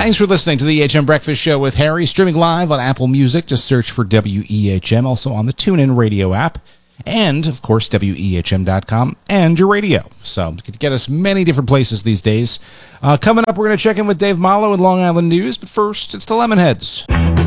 Thanks for listening to the EHM Breakfast Show with Harry, streaming live on Apple Music. Just search for WEHM, also on the TuneIn Radio app, and, of course, WEHM.com and your radio. So you can get us many different places these days. Coming up, we're going to check in with Dave Mallow in Long Island News, but first, it's the Lemonheads.